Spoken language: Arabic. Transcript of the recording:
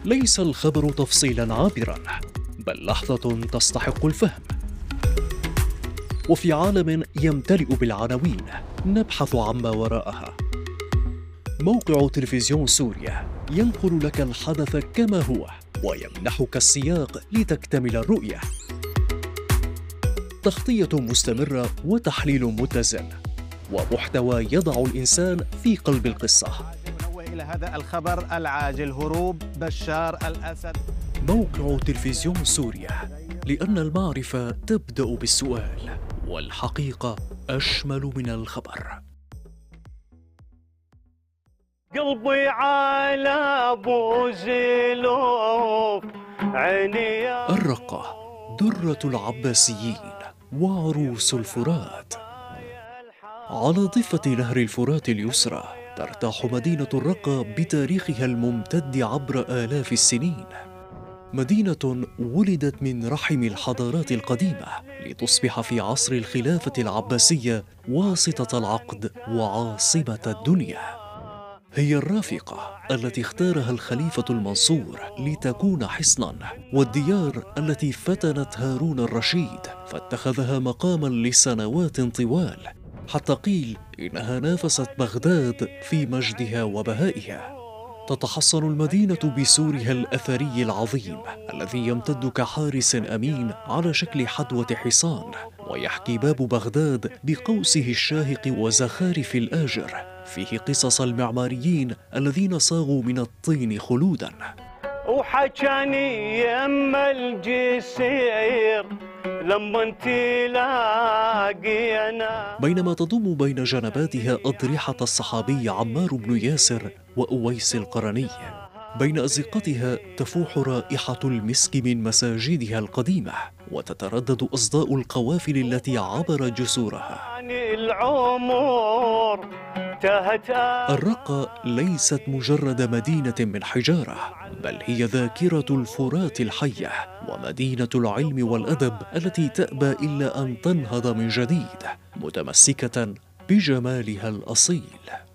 ليس الخبر تفصيلا عابرا، بل لحظة تستحق الفهم. وفي عالم يمتلئ بالعناوين نبحث عما وراءها. موقع تلفزيون سوريا ينقل لك الحدث كما هو ويمنحك السياق لتكتمل الرؤية. تغطية مستمرة وتحليل متزن ومحتوى يضع الإنسان في قلب القصة. إلى هذا الخبر العاجل: هروب بشار الأسد. موقع تلفزيون سوريا، لأن المعرفة تبدأ بالسؤال والحقيقة أشمل من الخبر. قلبي على ابو زلوف عيني. الرقة درة العباسيين وعروس الفرات. على ضفة نهر الفرات اليسرى ترتاح مدينة الرقة بتاريخها الممتد عبر آلاف السنين. مدينة ولدت من رحم الحضارات القديمة لتصبح في عصر الخلافة العباسية واسطة العقد وعاصمة الدنيا. هي الرافقة التي اختارها الخليفة المنصور لتكون حصناً، والديار التي فتنت هارون الرشيد فاتخذها مقاماً لسنوات طوال، حتى قيل إنها نافست بغداد في مجدها وبهائها. تتحصن المدينة بسورها الأثري العظيم الذي يمتد كحارس أمين على شكل حدوة حصان، ويحكي باب بغداد بقوسه الشاهق وزخارف الآجر فيه قصص المعماريين الذين صاغوا من الطين خلوداً. وحكاني يما الجسير لما انت لاقينا. بينما تضم بين جنباتها أضرحة الصحابي عمار بن ياسر وأويس القرني. بين أزقتها تفوح رائحة المسك من مساجدها القديمة، وتتردد أصداء القوافل التي عبر جسورها. الرقة ليست مجرد مدينة من حجارة، بل هي ذاكرة الفرات الحية ومدينة العلم والأدب التي تأبى إلا أن تنهض من جديد، متمسكة بجمالها الأصيل.